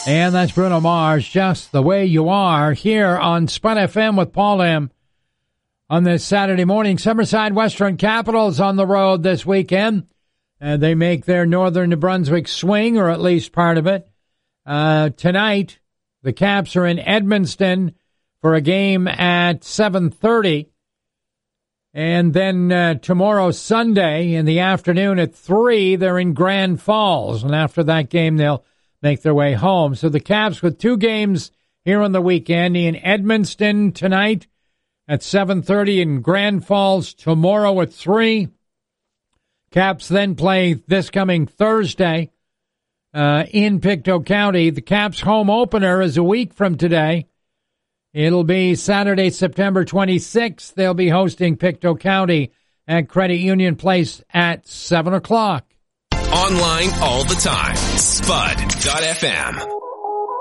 And that's Bruno Mars, Just the Way You Are, here on Spud FM with Paul M. On this Saturday morning. Summerside Western Capitals on the road this weekend. They make their northern New Brunswick swing, or at least part of it. Tonight, the Caps are in Edmundston for a game at 7:30. And then tomorrow, Sunday, in the afternoon at 3, they're in Grand Falls. And after that game, they'll make their way home. So the Caps with 2 games here on the weekend in Edmundston tonight at 7:30 and Grand Falls tomorrow at 3. Caps then play this coming Thursday in Pictou County. The Caps home opener is a week from today. It'll be Saturday, September 26th. They'll be hosting Pictou County at Credit Union Place at 7 o'clock. Online all the time. Spud.fm.